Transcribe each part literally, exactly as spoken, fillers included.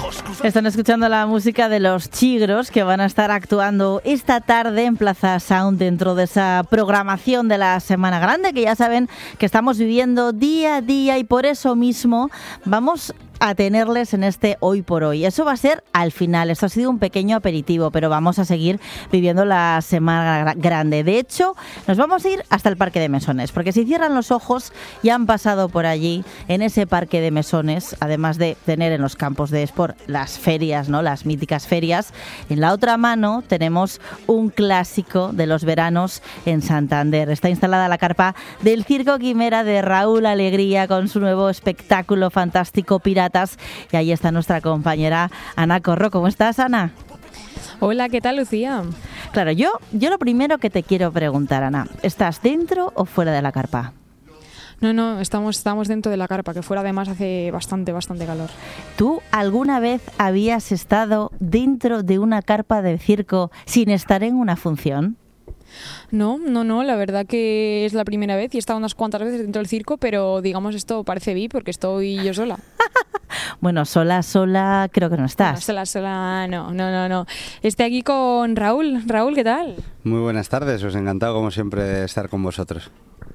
Están escuchando la música de Los Chigros, que van a estar actuando esta tarde en Plaza Sound dentro de esa programación de la Semana Grande, que ya saben que estamos viviendo día a día, y por eso mismo vamos a tenerles en este Hoy por Hoy. Eso va a ser al final. Esto ha sido un pequeño aperitivo, pero vamos a seguir viviendo la Semana Grande. De hecho, nos vamos a ir hasta el Parque de Mesones, porque si cierran los ojos ya han pasado por allí, en ese Parque de Mesones, además de tener en los campos de Esport las ferias, ¿no?, las míticas ferias. En la otra mano tenemos un clásico de los veranos en Santander. Está instalada la carpa del Circo Quimera de Raúl Alegría con su nuevo espectáculo fantástico Pirata. Y ahí está nuestra compañera Ana Corro. ¿Cómo estás, Ana? Hola, ¿qué tal, Lucía? Claro, yo, yo lo primero que te quiero preguntar, Ana, ¿estás dentro o fuera de la carpa? No, no, estamos, estamos dentro de la carpa, que fuera además hace bastante, bastante calor. ¿Tú alguna vez habías estado dentro de una carpa de circo sin estar en una función? No, no, no, la verdad que es la primera vez y he estado unas cuantas veces dentro del circo, pero digamos esto parece vi porque estoy yo sola. Bueno, sola, sola, creo que no estás. No, sola, sola, no, no, no, no. Estoy aquí con Raúl. Raúl, ¿qué tal? Muy buenas tardes, os encantado como siempre de estar con vosotros.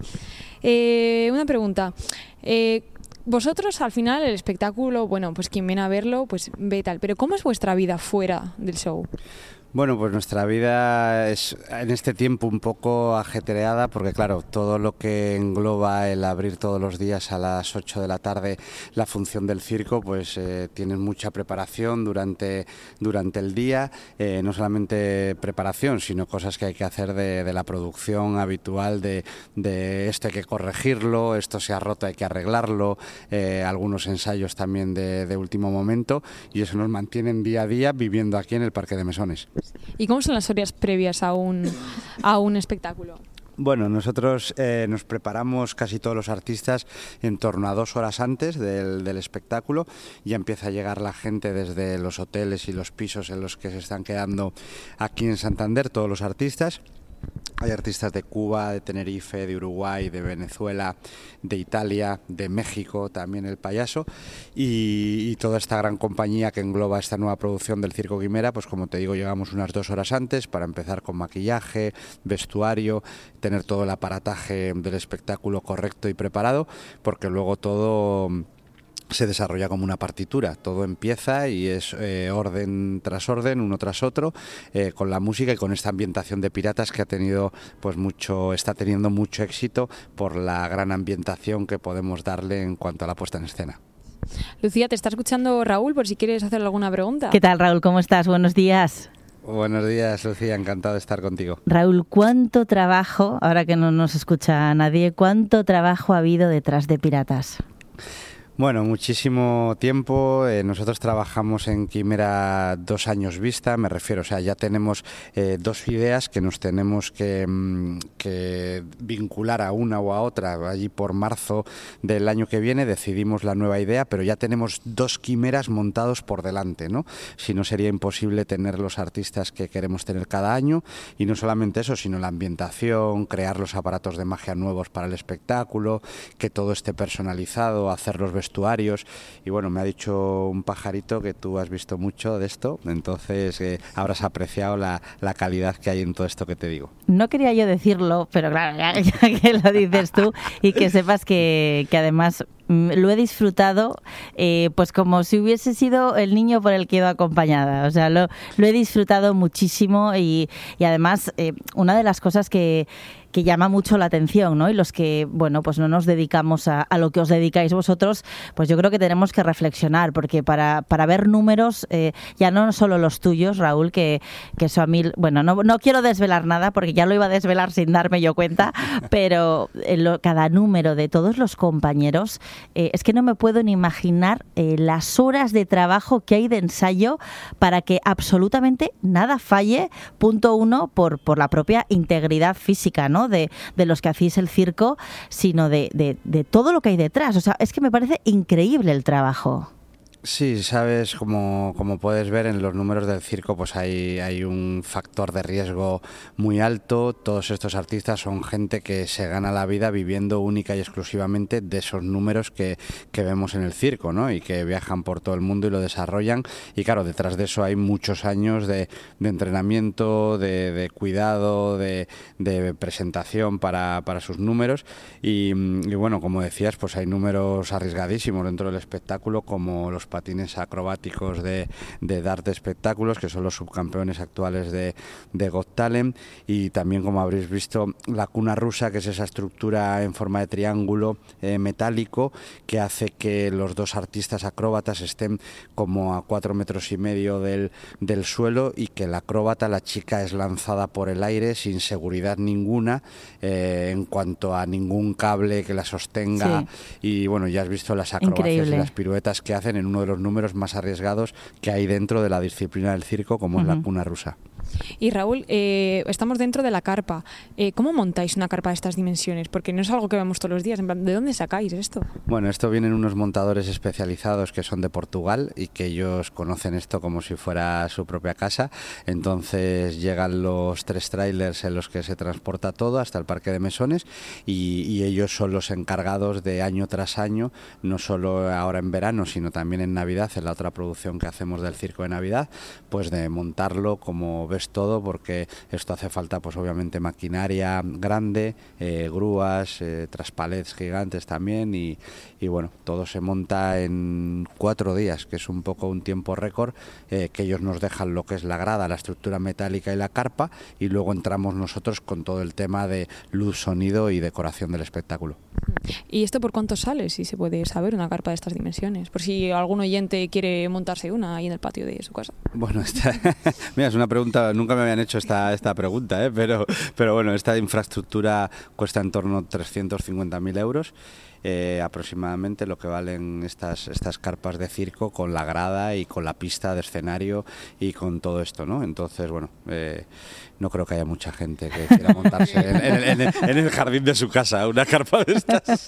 Eh, una pregunta. Eh, vosotros al final el espectáculo, bueno, pues quien viene a verlo, pues ve tal, pero ¿cómo es vuestra vida fuera del show? Bueno, pues nuestra vida es en este tiempo un poco ajetreada porque, claro, todo lo que engloba el abrir todos los días a las ocho de la tarde la función del circo, pues eh, tienes mucha preparación durante, durante el día, eh, no solamente preparación, sino cosas que hay que hacer de, de la producción habitual, de, de esto hay que corregirlo, esto se ha roto, hay que arreglarlo, eh, algunos ensayos también de, de último momento, y eso nos mantiene día a día viviendo aquí en el Parque de Mesones. ¿Y cómo son las horas previas a un, a un espectáculo? Bueno, nosotros eh, nos preparamos casi todos los artistas en torno a dos horas antes del, del espectáculo. Ya empieza a llegar la gente desde los hoteles y los pisos en los que se están quedando aquí en Santander, todos los artistas. Hay artistas de Cuba, de Tenerife, de Uruguay, de Venezuela, de Italia, de México, también el payaso, y, y toda esta gran compañía que engloba esta nueva producción del Circo Quimera, pues como te digo, llegamos unas dos horas antes para empezar con maquillaje, vestuario, tener todo el aparataje del espectáculo correcto y preparado, porque luego todo se desarrolla como una partitura, todo empieza y es eh, orden tras orden, uno tras otro, eh, con la música y con esta ambientación de Piratas que ha tenido, pues mucho, está teniendo mucho éxito por la gran ambientación que podemos darle en cuanto a la puesta en escena. Lucía, te está escuchando Raúl, por si quieres hacerle alguna pregunta. ¿Qué tal, Raúl? ¿Cómo estás? Buenos días. Buenos días, Lucía, encantado de estar contigo. Raúl, ¿cuánto trabajo, ahora que no nos escucha nadie, cuánto trabajo ha habido detrás de Piratas? Bueno, muchísimo tiempo. Eh, nosotros trabajamos en Quimera dos años vista, me refiero, o sea, ya tenemos eh, dos ideas que nos tenemos que, mm, que vincular a una o a otra. Allí por marzo del año que viene decidimos la nueva idea, pero ya tenemos dos quimeras montados por delante, ¿no? Si no, sería imposible tener los artistas que queremos tener cada año, y no solamente eso, sino la ambientación, crear los aparatos de magia nuevos para el espectáculo, que todo esté personalizado, hacer los vestuarios, y bueno, me ha dicho un pajarito que tú has visto mucho de esto, entonces eh, habrás apreciado la, la calidad que hay en todo esto que te digo. No quería yo decirlo, pero claro, ya, ya que lo dices tú, y que sepas que, que además lo he disfrutado eh, pues como si hubiese sido el niño por el que iba acompañada, o sea, lo, lo he disfrutado muchísimo, y, y además eh, una de las cosas que que llama mucho la atención, ¿no? Y los que, bueno, pues no nos dedicamos a, a lo que os dedicáis vosotros, pues yo creo que tenemos que reflexionar, porque para, para ver números, eh, ya no solo los tuyos, Raúl, que, que eso a mí, bueno, no, no quiero desvelar nada, porque ya lo iba a desvelar sin darme yo cuenta, pero eh, lo, cada número de todos los compañeros, eh, es que no me puedo ni imaginar eh, las horas de trabajo que hay de ensayo para que absolutamente nada falle, punto uno, por, por la propia integridad física, ¿no? De, de los que hacéis el circo, sino de, de, de todo lo que hay detrás. O sea, es que me parece increíble el trabajo. Sí, sabes, como, como puedes ver en los números del circo, pues hay, hay un factor de riesgo muy alto. Todos estos artistas son gente que se gana la vida viviendo única y exclusivamente de esos números que, que vemos en el circo, ¿no? Y que viajan por todo el mundo y lo desarrollan. Y claro, detrás de eso hay muchos años de, de entrenamiento, de, de cuidado, de, de presentación para, para sus números. Y, y bueno, como decías, pues hay números arriesgadísimos dentro del espectáculo, como los patines acrobáticos de, de Dart de Espectáculos, que son los subcampeones actuales de, de Got Talent, y también, como habréis visto, la cuna rusa, que es esa estructura en forma de triángulo eh, metálico que hace que los dos artistas acróbatas estén como a cuatro metros y medio del, del suelo, y que la acróbata, la chica, es lanzada por el aire sin seguridad ninguna eh, en cuanto a ningún cable que la sostenga. Sí. Y bueno, ya has visto las acrobacias Increíble. Y las piruetas que hacen en uno de los números más arriesgados que hay dentro de la disciplina del circo, como uh-huh. es la cuna rusa. Y Raúl, eh, estamos dentro de la carpa. Eh, ¿Cómo montáis una carpa de estas dimensiones? Porque no es algo que vemos todos los días. En plan, ¿de dónde sacáis esto? Bueno, esto vienen unos montadores especializados que son de Portugal y que ellos conocen esto como si fuera su propia casa. Entonces llegan los tres trailers en los que se transporta todo hasta el Parque de Mesones, y, y ellos son los encargados de año tras año, no solo ahora en verano, sino también en Navidad, en la otra producción que hacemos del Circo de Navidad, pues de montarlo como ves todo, porque esto hace falta pues obviamente maquinaria grande, eh, grúas, eh, traspalets gigantes también, y, y bueno, todo se monta en cuatro días, que es un poco un tiempo récord, eh, que ellos nos dejan lo que es la grada, la estructura metálica y la carpa, y luego entramos nosotros con todo el tema de luz, sonido y decoración del espectáculo. ¿Y esto por cuánto sale, si se puede saber, una carpa de estas dimensiones? Por si algún oyente quiere montarse una ahí en el patio de su casa. Bueno, esta, mira, es una pregunta, nunca me habían hecho esta, esta pregunta, ¿eh? pero, pero bueno, esta infraestructura cuesta en torno a trescientos cincuenta mil euros. Eh, aproximadamente lo que valen estas estas carpas de circo, con la grada y con la pista de escenario y con todo esto, ¿no? Entonces, bueno, eh, no creo que haya mucha gente que quiera montarse en, en, en, en el jardín de su casa una carpa de estas.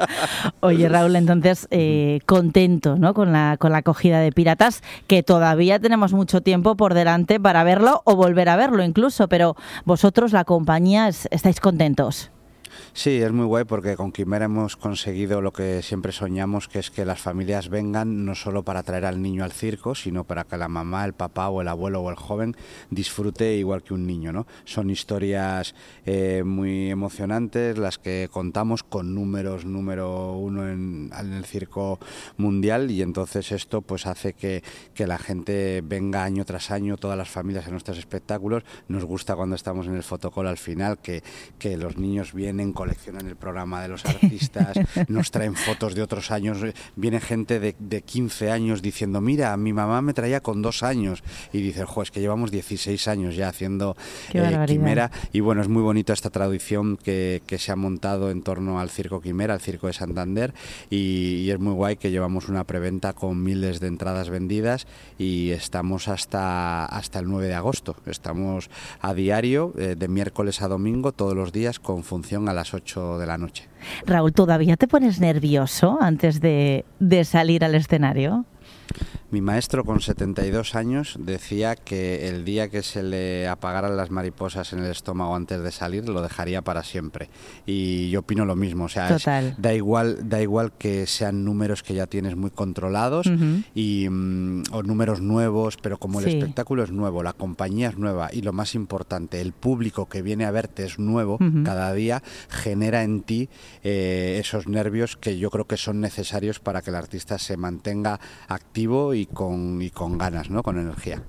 Oye, Raúl, entonces eh, contento, ¿no? Con la con la acogida de Piratas, que todavía tenemos mucho tiempo por delante para verlo o volver a verlo incluso, pero vosotros, la compañía, es, estáis contentos. Sí, es muy guay, porque con Quimera hemos conseguido lo que siempre soñamos, que es que las familias vengan no solo para traer al niño al circo, sino para que la mamá, el papá o el abuelo o el joven disfrute igual que un niño, ¿no? Son historias eh, muy emocionantes las que contamos, con números número uno en, en el circo mundial, y entonces esto pues hace que, que la gente venga año tras año, todas las familias, a nuestros espectáculos. Nos gusta cuando estamos en el fotocall al final que, que los niños vienen, coleccionan el programa de los artistas, nos traen fotos de otros años, viene gente de, de quince años diciendo, mira, mi mamá me traía con dos años, y dice, jo, es que llevamos dieciséis años ya haciendo eh, Quimera, y bueno, es muy bonito esta tradición que, que se ha montado en torno al Circo Quimera, al Circo de Santander, y, y es muy guay que llevamos una preventa con miles de entradas vendidas, y estamos hasta, hasta el nueve de agosto, estamos a diario, eh, de miércoles a domingo, todos los días, con función a las ocho de la noche. Raúl, ¿todavía te pones nervioso antes de, de salir al escenario? Mi maestro, con setenta y dos años, decía que el día que se le apagaran las mariposas en el estómago antes de salir, lo dejaría para siempre. Y yo opino lo mismo. O sea, es, da igual, da igual que sean números que ya tienes muy controlados, uh-huh. y, um, o números nuevos, pero como el sí. espectáculo es nuevo, la compañía es nueva, y lo más importante, el público que viene a verte es nuevo, uh-huh. cada día genera en ti eh, esos nervios que yo creo que son necesarios para que el artista se mantenga activo y Y con, y con ganas, ¿no? Con energía.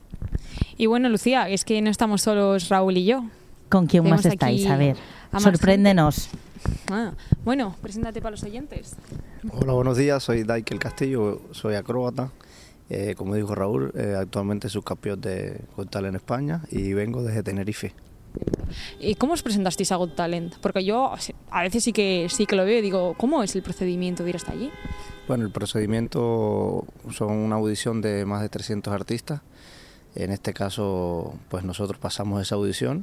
Y bueno, Lucía, es que no estamos solos Raúl y yo. ¿Con quién Tenemos más estáis? A ver, a sorpréndenos. Ah, bueno, preséntate para los oyentes. Hola, buenos días, soy Daikel Castillo, soy acróbata. Eh, como dijo Raúl, eh, actualmente subcampeón de Got Talent en España, y vengo desde Tenerife. ¿Y cómo os presentasteis a Got Talent? Porque yo a veces sí que sí que lo veo y digo, ¿cómo es el procedimiento de ir hasta allí? Bueno, el procedimiento son una audición de más de trescientos artistas. En este caso, pues nosotros pasamos esa audición.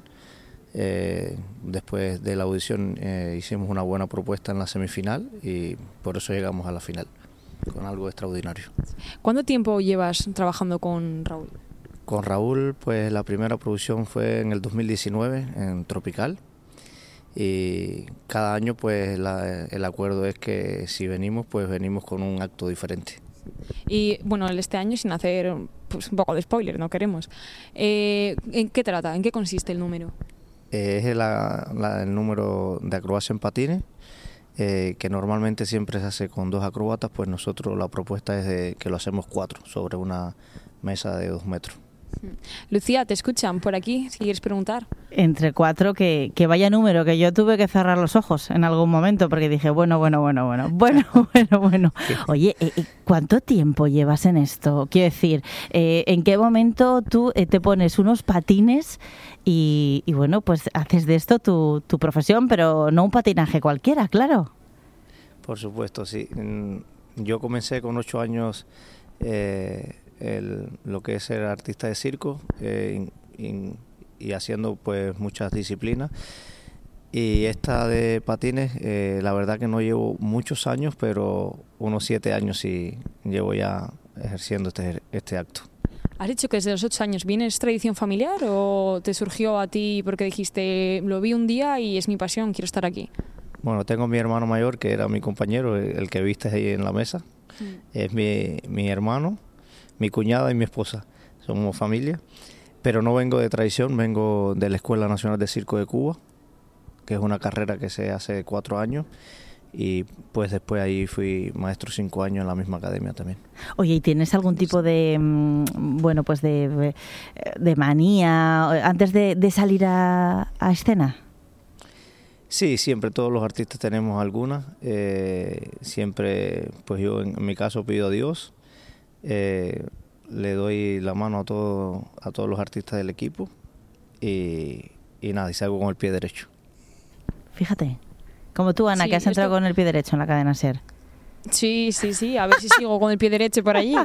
Eh, después de la audición eh, hicimos una buena propuesta en la semifinal, y por eso llegamos a la final. con algo extraordinario. ¿Cuánto tiempo llevas trabajando con Raúl? Con Raúl, pues la primera producción fue en el dos mil diecinueve en Tropical, y cada año pues la, el acuerdo es que si venimos, pues venimos con un acto diferente. Y bueno, este año, sin hacer pues, un poco de spoiler, no queremos, eh, ¿en qué trata? ¿En qué consiste el número? Eh, es la, la, el número de acrobacia en patines, eh, que normalmente siempre se hace con dos acróbatas, pues nosotros la propuesta es de que lo hacemos cuatro sobre una mesa de dos metros. Lucía, ¿te escuchan por aquí? Si quieres preguntar. Entre cuatro, que, que vaya número, que yo tuve que cerrar los ojos en algún momento porque dije, bueno, bueno, bueno, bueno, bueno, bueno, bueno. Oye, ¿cuánto tiempo llevas en esto? Quiero decir, eh, ¿en qué momento tú eh, te pones unos patines y, y bueno, pues haces de esto tu, tu profesión, pero no un patinaje cualquiera, claro? Por supuesto, sí. Yo comencé con ocho años... Eh, El, lo que es ser artista de circo eh, y, y haciendo pues muchas disciplinas, y esta de patines eh, la verdad que no llevo muchos años, pero unos siete años sí llevo ya ejerciendo este, este acto. ¿Has dicho que desde los ocho años viene? ¿Es tradición familiar o te surgió a ti porque dijiste lo vi un día y es mi pasión, quiero estar aquí? Bueno, tengo mi hermano mayor, que era mi compañero, el que viste ahí en la mesa. Mm. Es mi, mi hermano, mi cuñada y mi esposa, somos familia, pero no vengo de tradición, vengo de la Escuela Nacional de Circo de Cuba, que es una carrera que se hace cuatro años, y pues después ahí fui maestro cinco años en la misma academia también. Oye, ¿y tienes algún tipo de, bueno, pues de, de manía antes de, de salir a, a escena? Sí, siempre todos los artistas tenemos alguna, eh, siempre, pues yo en, en mi caso pido a Dios. Eh, le doy la mano a, todo, a todos los artistas del equipo y, y nada, y salgo con el pie derecho. Fíjate, como tú, Ana, sí, que has entrado esto... con el pie derecho en la cadena SER. Sí, sí, sí, a ver si sigo con el pie derecho por allí.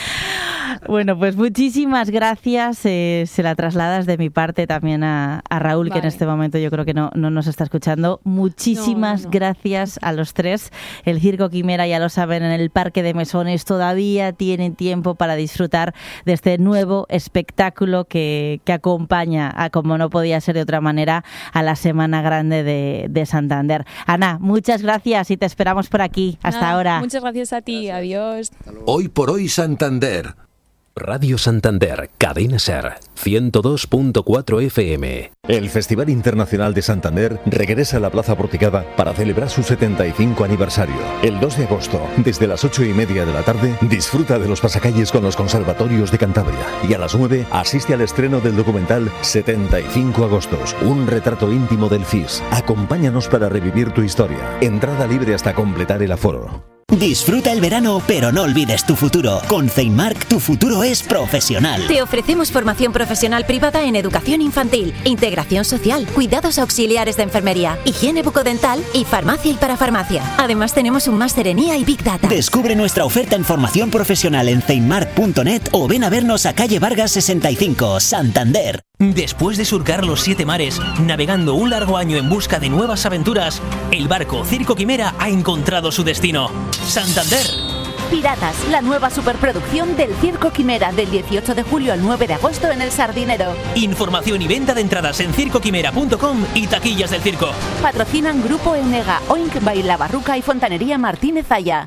Bueno, pues muchísimas gracias. Eh, se la trasladas de mi parte también a, a Raúl, vale, que en este momento yo creo que no, no nos está escuchando. Muchísimas no, no, no. gracias a los tres. El Circo Quimera, ya lo saben, en el Parque de Mesones todavía tienen tiempo para disfrutar de este nuevo espectáculo que, que acompaña, a, como no podía ser de otra manera, a la Semana Grande de, de Santander. Ana, muchas gracias y te esperamos por aquí. Hasta Nada, ahora. Muchas gracias a ti. Adiós. Hoy por hoy Santander. Radio Santander, Cadena SER, ciento dos punto cuatro F M. El Festival Internacional de Santander regresa a la Plaza Porticada para celebrar su setenta y cinco aniversario. El dos de agosto, desde las ocho y media de la tarde, disfruta de los pasacalles con los conservatorios de Cantabria. Y a las nueve, asiste al estreno del documental setenta y cinco agostos, un retrato íntimo del F I S. Acompáñanos para revivir tu historia. Entrada libre hasta completar el aforo. Disfruta el verano, pero no olvides tu futuro. Con Ceinmark, tu futuro es profesional. Te ofrecemos formación profesional privada en educación infantil, integración social, cuidados auxiliares de enfermería, higiene bucodental y farmacia y parafarmacia. Además, tenemos un máster en I A y Big Data. Descubre nuestra oferta en formación profesional en ceinmark punto net o ven a vernos a calle Vargas sesenta y cinco, Santander. Después de surcar los siete mares, navegando un largo año en busca de nuevas aventuras, el barco Circo Quimera ha encontrado su destino: Santander. Piratas, la nueva superproducción del Circo Quimera, del dieciocho de julio al nueve de agosto en El Sardinero. Información y venta de entradas en circo quimera punto com y taquillas del circo. Patrocinan Grupo Enega, Oink, Baila Barruca y Fontanería Martínez Aya.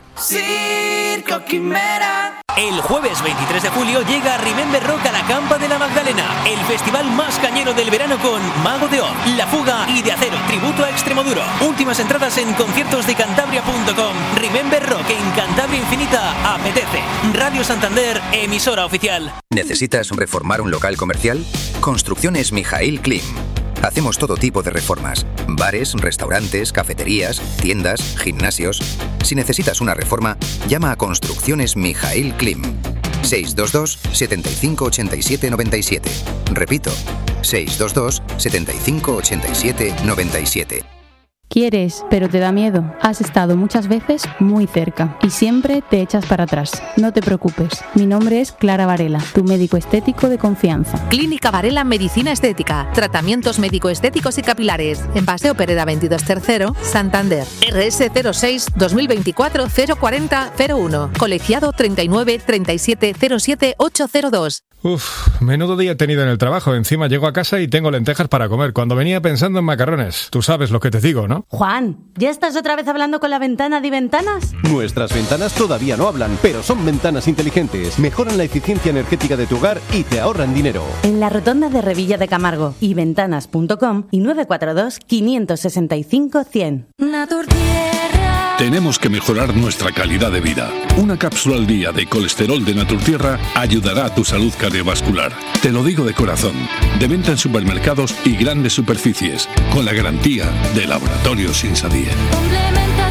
Circo Quimera. El jueves veintitrés de julio llega Remember Rock a la Campa de la Magdalena, el festival más cañero del verano con Mago de Oz, La Fuga y De Acero, tributo a Extremoduro. Últimas entradas en conciertos de cantabria punto com. Remember Rock en Cantabria Infinita apetece. Radio Santander, emisora oficial. ¿Necesitas reformar un local comercial? Construcciones Mijaíl Klim. Hacemos todo tipo de reformas: bares, restaurantes, cafeterías, tiendas, gimnasios. Si necesitas una reforma, llama a Construcciones Mijaíl Klim. seis dos dos, setenta y cinco, ochenta y siete, noventa y siete. Repito, seis dos dos, setenta y cinco, ochenta y siete, noventa y siete. Quieres, pero te da miedo. Has estado muchas veces muy cerca y siempre te echas para atrás. No te preocupes. Mi nombre es Clara Varela, tu médico estético de confianza. Clínica Varela Medicina Estética. Tratamientos médico-estéticos y capilares. En Paseo Pereda veintidós Tercero, Santander. R S cero seis dos mil veinticuatro cero cuarenta cero uno. Colegiado treinta y nueve treinta y siete cero siete ocho cero dos. Uf, menudo día he tenido en el trabajo. Encima llego a casa y tengo lentejas para comer, cuando venía pensando en macarrones. Tú sabes lo que te digo, ¿no? Juan, ¿ya estás otra vez hablando con la ventana de Ventanas? Nuestras ventanas todavía no hablan, pero son ventanas inteligentes. Mejoran la eficiencia energética de tu hogar y te ahorran dinero. En la rotonda de Revilla de Camargo y ventanas punto com y nueve cuatro dos, cinco seis cinco, cien. Tenemos que mejorar nuestra calidad de vida. Una cápsula al día de colesterol de Naturtierra ayudará a tu salud cardiovascular. Te lo digo de corazón. De venta en supermercados y grandes superficies, con la garantía de Laboratorios Insadie. Complementa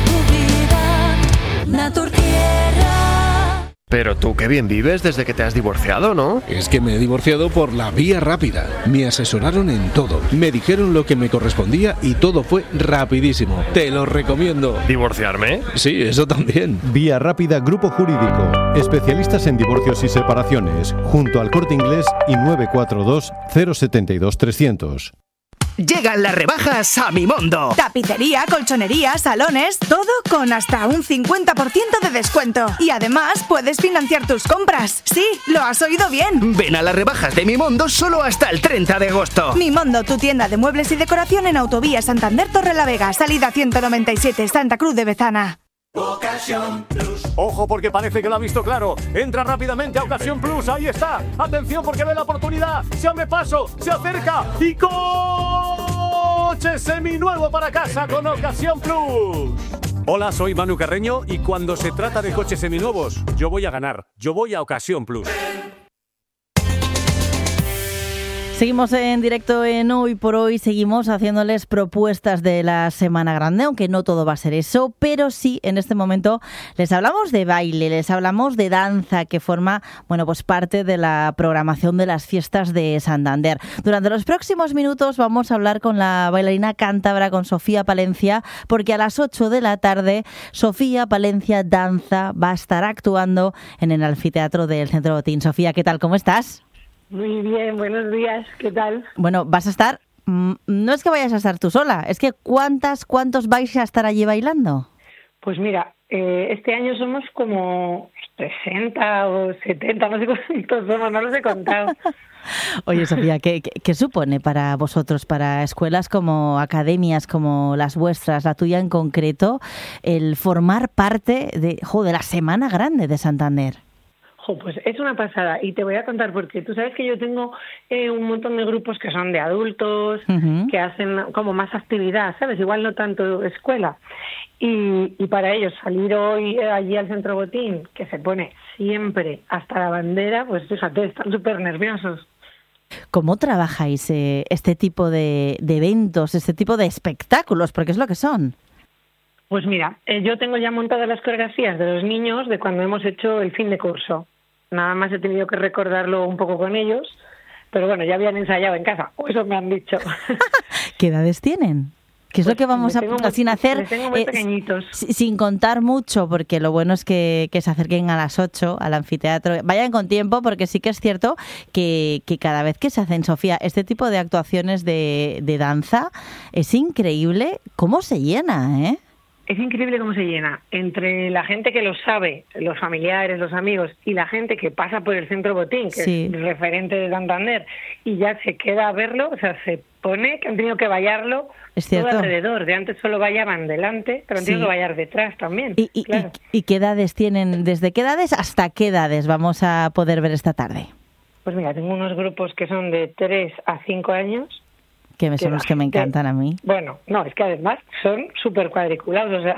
tu vida, Naturtierra. Pero tú qué bien vives desde que te has divorciado, ¿no? Es que me he divorciado por la vía rápida. Me asesoraron en todo. Me dijeron lo que me correspondía y todo fue rapidísimo. Te lo recomiendo. ¿Divorciarme? Sí, eso también. Vía Rápida Grupo Jurídico. Especialistas en divorcios y separaciones. Junto al Corte Inglés y nueve cuatro dos, cero siete dos, trescientos. Llegan las rebajas a Mimondo. Tapicería, colchonería, salones, todo con hasta un cincuenta por ciento de descuento. Y además puedes financiar tus compras. Sí, lo has oído bien. Ven a las rebajas de Mimondo solo hasta el treinta de agosto. Mimondo, tu tienda de muebles y decoración en Autovía Santander Torrelavega, salida ciento noventa y siete, Santa Cruz de Bezana. Ocasión Plus. Ojo porque parece que lo ha visto claro. Entra rápidamente a Ocasión Plus. Ahí está. Atención porque ve la oportunidad. Se abre paso. Se acerca. Y coche seminuevo para casa con Ocasión Plus. Hola, soy Manu Carreño y cuando se trata de coches seminuevos, yo voy a ganar. Yo voy a Ocasión Plus. Seguimos en directo en Hoy por Hoy, seguimos haciéndoles propuestas de la Semana Grande, aunque no todo va a ser eso, pero sí, en este momento les hablamos de baile, les hablamos de danza, que forma, bueno, pues parte de la programación de las fiestas de Santander. Durante los próximos minutos vamos a hablar con la bailarina cántabra, con Sofía Palencia, porque a las ocho de la tarde Sofía Palencia Danza va a estar actuando en el anfiteatro del Centro Botín. Sofía, ¿qué tal? ¿Cómo estás? Muy bien, buenos días, ¿qué tal? Bueno, vas a estar, no es que vayas a estar tú sola, es que ¿cuántas, cuántos vais a estar allí bailando? Pues mira, eh, este año somos como sesenta o setenta, no sé cuántos somos, no los he contado. Oye, Sofía, ¿qué, qué, ¿qué supone para vosotros, para escuelas como academias como las vuestras, la tuya en concreto, el formar parte de, jo, de la Semana Grande de Santander? Jo, pues es una pasada y te voy a contar porque tú sabes que yo tengo eh, un montón de grupos que son de adultos, uh-huh. que hacen como más actividad, ¿sabes? Igual no tanto escuela. Y, y para ellos salir hoy allí al Centro Botín, que se pone siempre hasta la bandera, pues fíjate, están súper nerviosos. ¿Cómo trabajáis eh, este tipo de, de eventos, este tipo de espectáculos? Porque es lo que son. Pues mira, eh, yo tengo ya montadas las coreografías de los niños de cuando hemos hecho el fin de curso. Nada más he tenido que recordarlo un poco con ellos, pero bueno, ya habían ensayado en casa, o eso me han dicho. ¿Qué edades tienen? ¿Qué es pues lo que vamos a muy, sin hacer? Tengo muy eh, pequeñitos. Sin contar mucho, porque lo bueno es que, que se acerquen a las ocho al anfiteatro. Vayan con tiempo, porque sí que es cierto que, que cada vez que se hacen, Sofía, este tipo de actuaciones de, de danza, es increíble cómo se llena, ¿eh? Es increíble cómo se llena. Entre la gente que lo sabe, los familiares, los amigos, y la gente que pasa por el Centro Botín, que sí. es referente de Santander, y ya se queda a verlo, o sea, se pone que han tenido que vallarlo todo alrededor. De antes solo vallaban delante, pero han tenido sí. que vallar detrás también. ¿Y, y, claro. y, ¿Y qué edades tienen? ¿Desde qué edades hasta qué edades vamos a poder ver esta tarde? Pues mira, tengo unos grupos que son de tres a cinco años, que son que los que me encantan a mí. Bueno, no, es que además son súper cuadriculados, o sea,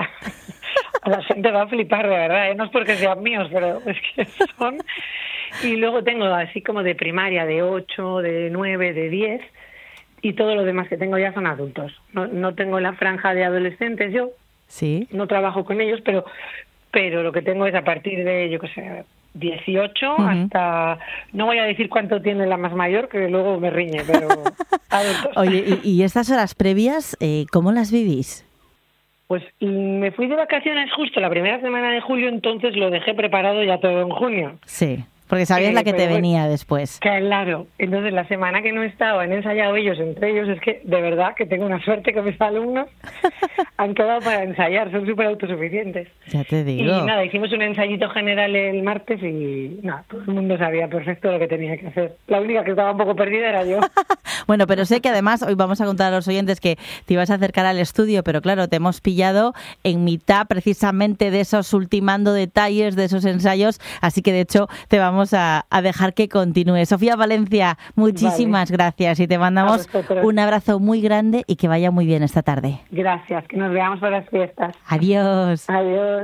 a la gente va a flipar de verdad, ¿eh? No es porque sean míos, pero es que son... Y luego tengo así como de primaria, de ocho, de nueve, de diez, y todo lo demás que tengo ya son adultos. No, no tengo la franja de adolescentes yo, sí. no trabajo con ellos, pero, pero lo que tengo es a partir de, yo qué sé... dieciocho uh-huh. hasta, no voy a decir cuánto tiene la más mayor, que luego me riñe, pero adultos. Oye, ¿y, y estas horas previas, eh, cómo las vivís? Pues me fui de vacaciones justo la primera semana de julio, entonces lo dejé preparado ya todo en junio. Sí, porque sabías eh, la que te venía bueno, después. Claro, entonces la semana que no estaba han ensayado ellos entre ellos, es que de verdad que tengo una suerte que mis alumnos han quedado para ensayar, son súper autosuficientes. Ya te digo. Y nada, hicimos un ensayito general el martes y nada, todo el mundo sabía perfecto lo que tenía que hacer. La única que estaba un poco perdida era yo. Bueno, pero sé que además hoy vamos a contar a los oyentes que te ibas a acercar al estudio, pero claro, te hemos pillado en mitad precisamente de esos ultimando detalles, de esos ensayos, así que de hecho te vamos a, a dejar que continúe. Sofía Valencia, muchísimas vale. gracias y te mandamos un abrazo muy grande y que vaya muy bien esta tarde. Gracias, que nos veamos para las fiestas. Adiós. Adiós.